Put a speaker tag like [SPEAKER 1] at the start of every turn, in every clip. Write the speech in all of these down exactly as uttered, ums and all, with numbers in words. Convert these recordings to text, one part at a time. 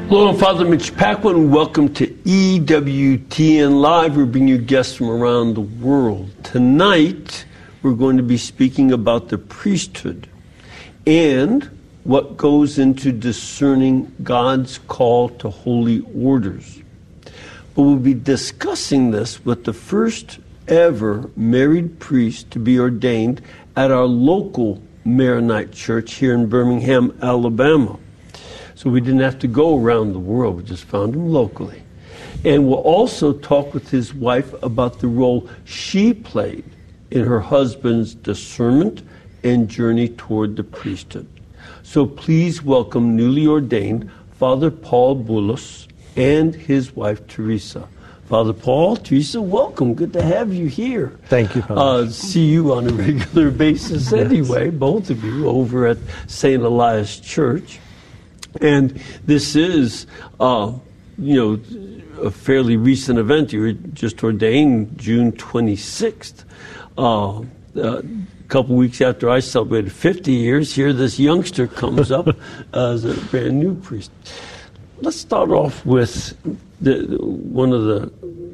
[SPEAKER 1] Hello, I'm Father Mitch Paquin. Welcome to E W T N Live. We're bringing you guests from around the world. Tonight, we're going to be speaking about the priesthood and what goes into discerning God's call to holy orders. But we'll be discussing this with the first ever married priest to be ordained at our local Maronite church here in Birmingham, Alabama. So we didn't have to go around the world. We just found him locally. And we'll also talk with his wife about the role she played in her husband's discernment and journey toward the priesthood. So please welcome newly ordained Father Paul Boulos and his wife Teresa. Father Paul, Teresa, welcome. Good to have you here.
[SPEAKER 2] Thank you, Father.
[SPEAKER 1] Uh, see you on a regular basis anyway, yes. Both of you, over at Saint Elias Church. And this is, uh, you know, a fairly recent event. You were just ordained June twenty-sixth. Uh, a couple weeks after I celebrated fifty years, here this youngster comes up as a brand new priest. Let's start off with the, one of the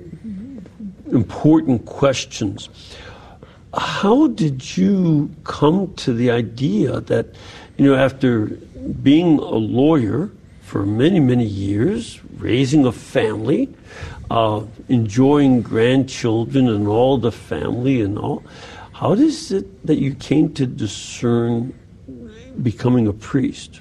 [SPEAKER 1] important questions. How did you come to the idea that, you know, after being a lawyer for many, many years, raising a family, uh, enjoying grandchildren and all the family and all, how is it that you came to discern becoming a priest?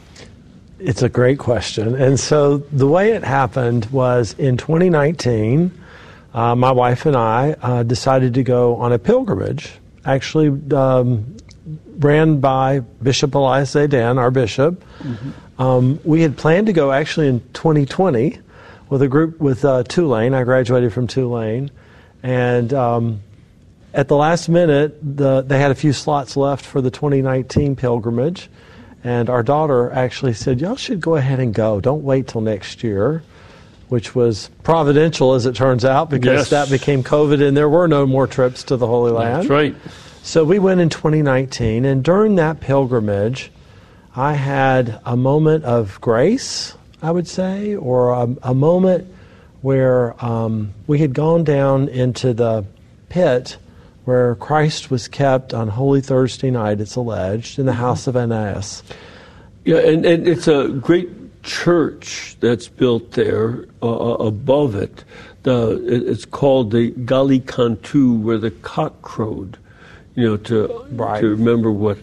[SPEAKER 2] It's a great question. And so the way it happened was in twenty nineteen, uh, my wife and I uh, decided to go on a pilgrimage, actually um, ran by Bishop Elias Zaydan, our bishop. Mm-hmm. Um, we had planned to go actually in twenty twenty with a group with uh, Tulane. I graduated from Tulane. And um, at the last minute, the, they had a few slots left for the twenty nineteen pilgrimage. And our daughter actually said, y'all should go ahead and go. Don't wait till next year, which was providential, as it turns out, because yes. that became COVID and there were no more trips to the Holy Land.
[SPEAKER 1] That's right.
[SPEAKER 2] So we went in twenty nineteen, and during that pilgrimage, I had a moment of grace, I would say, or a, a moment where um, we had gone down into the pit where Christ was kept on Holy Thursday night, it's alleged, in the house of Ananias.
[SPEAKER 1] Yeah, and, and it's a great church that's built there uh, above it. The It's called the Galli Cantu, where the cock crowed, you know, to, right. to remember what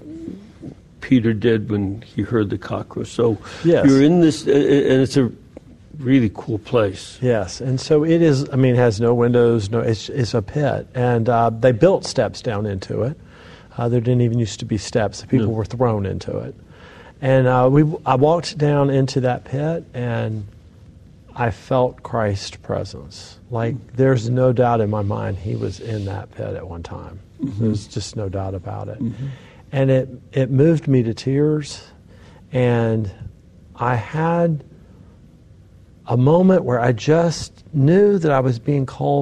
[SPEAKER 1] Peter did when he heard the cock crow. So yes. You're in this, and it's a really cool place.
[SPEAKER 2] Yes, and so it is, I mean, it has no windows, no. It's, it's a pit. And uh, they built steps down into it. Uh, there didn't even used to be steps. People no. were thrown into it. And uh, we, I walked down into that pit, and I felt Christ's presence. Like, there's no doubt in my mind he was in that pit at one time. Mm-hmm. There's just no doubt about it. Mm-hmm. And it, it moved me to tears, and I had a moment where I just knew that I was being called